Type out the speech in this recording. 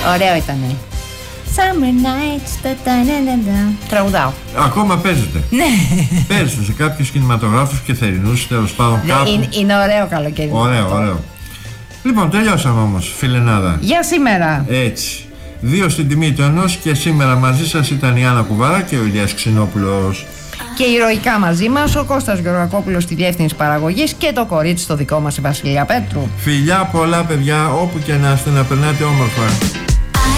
Ωραίο ήτανε. Summer nights, τραγουδάω. Ακόμα παίζεται. Ναι. Παίζεται σε κάποιους κινηματογράφους και θερινούς, τέλος πάντων κάπου. Είναι ωραίο καλοκαίρι. Ωραίο. Λοιπόν, τελειώσαμε όμως, φιλενάδα. Για σήμερα. Έτσι. 2 στην τιμή του ενός και σήμερα μαζί σας ήταν η Άννα Κουβαρά και ο Ηλίας Ξινόπουλος. Και ηρωικά μαζί μας ο Κώστας Γεωργακόπουλος στη διεύθυνση παραγωγής και το κορίτσι το δικό μας η Βασιλεία Πέτρου. Φιλιά πολλά παιδιά, όπου και να είστε, να περνάτε όμορφα.